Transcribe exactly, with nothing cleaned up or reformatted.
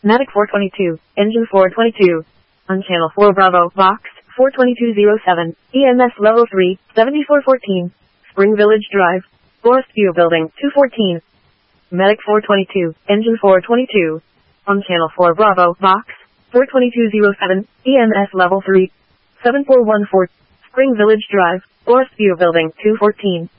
Medic four twenty-two, Engine four twenty-two. On Channel four Bravo, Vox, four twenty-two oh seven, E M S Level three, seventy-four fourteen. Spring Village Drive, Forest View Building, two fourteen. Medic four twenty-two, Engine four twenty-two. On Channel four Bravo, Vox, four twenty-two oh seven, E M S Level three, seven four one four. Spring Village Drive, Forest View Building, two fourteen.